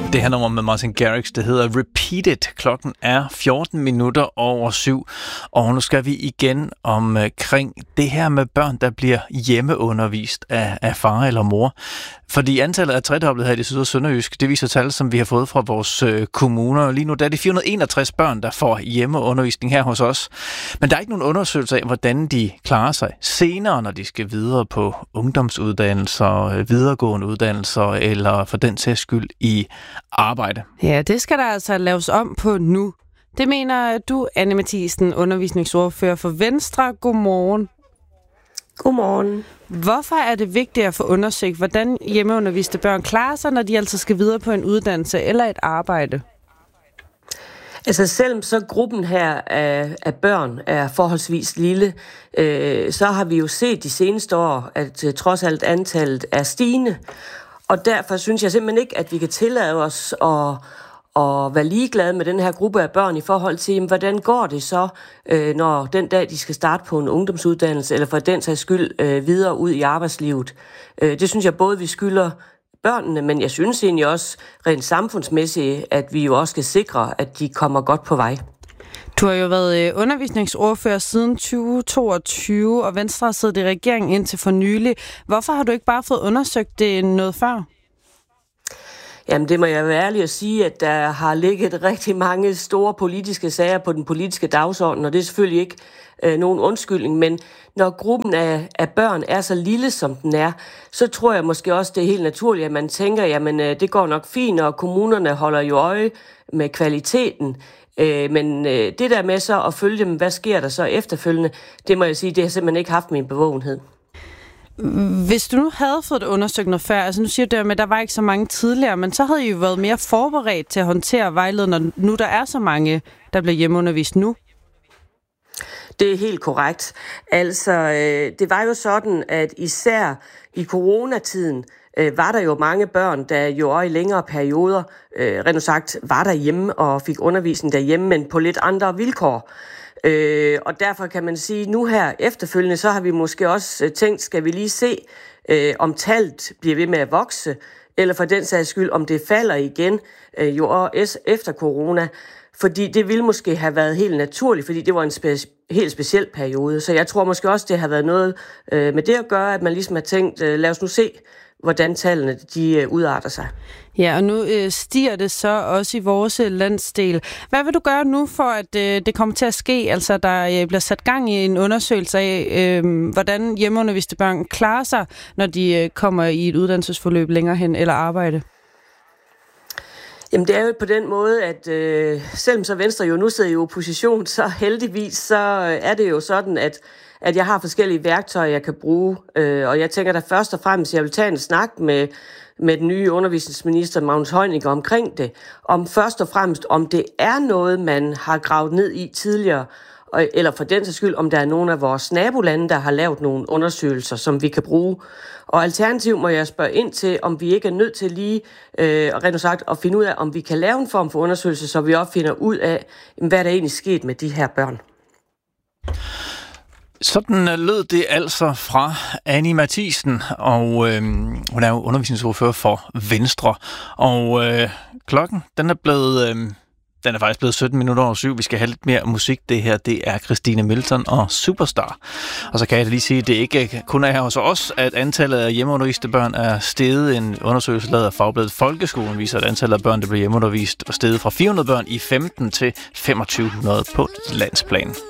Det her nummer med Martin Garrix, det hedder Repeat It. Klokken er 14 minutter over 7, og nu skal vi igen omkring det her med børn, der bliver hjemmeundervist af far eller mor. Fordi antallet er tredoblet her i det syd- og sønderjysk. Det viser tal, som vi har fået fra vores kommuner. Lige nu der er det 461 børn, der får hjemmeundervisning her hos os. Men der er ikke nogen undersøgelse af, hvordan de klarer sig senere, når de skal videre på ungdomsuddannelser, videregående uddannelser, eller for den sags skyld i arbejde. Ja, det skal der altså laves om på nu. Det mener du, Anne Matthiesen, undervisningsordfører for Venstre. Godmorgen. Godmorgen. Hvorfor er det vigtigt at få undersøgt, hvordan hjemmeunderviste børn klarer sig, når de altså skal videre på en uddannelse eller et arbejde? Altså selvom så gruppen her af børn er forholdsvis lille, så har vi jo set de seneste år, at trods alt antallet er stigende. Og derfor synes jeg simpelthen ikke, at vi kan tillade os at være ligeglade med den her gruppe af børn i forhold til, hvordan går det så, når den dag de skal starte på en ungdomsuddannelse, eller for den sags skyld videre ud i arbejdslivet. Det synes jeg både vi skylder børnene, men jeg synes egentlig også rent samfundsmæssigt, at vi jo også skal sikre, at de kommer godt på vej. Du har jo været undervisningsordfører siden 2022, og Venstre har siddet i regeringen indtil for nylig. Hvorfor har du ikke bare fået undersøgt det noget før? Jamen det må jeg være ærlig at sige, at der har ligget rigtig mange store politiske sager på den politiske dagsorden, og det er selvfølgelig ikke nogen undskyldning, men når gruppen af børn er så lille, som den er, så tror jeg måske også, det er helt naturligt, at man tænker, jamen det går nok fint, og kommunerne holder jo øje med kvaliteten. Men det der med så at følge dem, hvad sker der så efterfølgende, det må jeg sige, det har simpelthen ikke haft min bevågenhed. Hvis du nu havde fået det undersøgt noget før, altså nu siger du med, at der var ikke så mange tidligere, men så havde I jo været mere forberedt til at håndtere vejledning, når nu der er så mange, der bliver hjemmeundervist nu. Det er helt korrekt. Altså, det var jo sådan, at især i coronatiden var der jo mange børn, der jo i længere perioder, rent sagt, var derhjemme og fik undervisning derhjemme, men på lidt andre vilkår. Og derfor kan man sige, nu her efterfølgende, så har vi måske også tænkt, skal vi lige se, om tallet bliver ved med at vokse, eller for den sags skyld, om det falder igen, jo efter corona. Fordi det ville måske have været helt naturligt, fordi det var en helt speciel periode. Så jeg tror måske også, det har været noget med det at gøre, at man ligesom har tænkt, lad os nu se, hvordan tallene de udarter sig. Ja, og nu stiger det så også i vores landsdel. Hvad vil du gøre nu for, at det kommer til at ske? Altså, der bliver sat gang i en undersøgelse af, hvordan hjemmeunderviste børn klarer sig, når de kommer i et uddannelsesforløb længere hen eller arbejde? Jamen det er jo på den måde, at selvom så Venstre jo nu sidder i opposition, så heldigvis så er det jo sådan, at jeg har forskellige værktøjer, jeg kan bruge. Og jeg tænker da først og fremmest, at jeg vil tage en snak med den nye undervisningsminister, Magnus Heunicke, omkring det. Om først og fremmest, om det er noget, man har gravet ned i tidligere, eller for den sags skyld, om der er nogle af vores nabolande, der har lavet nogle undersøgelser, som vi kan bruge. Og alternativt må jeg spørge ind til, om vi ikke er nødt til lige rent sagt at finde ud af, om vi kan lave en form for undersøgelse, så vi også finder ud af, hvad der egentlig sket med de her børn. Sådan lød det altså fra Anne Matthiesen, og hun er jo undervisningsordfører for Venstre. Og klokken, den er faktisk blevet 17 minutter over 7. Vi skal have lidt mere musik. Det her, det er Christine Milton og Superstar. Og så kan jeg lige sige, at det ikke kun er her hos os, at antallet af hjemmeunderviste børn er steget. En undersøgelse lavet af fagbladet Folkeskolen viser, at antallet af børn, der bliver hjemmeundervist, er steget fra 400 børn i 15 til 2500 på landsplan.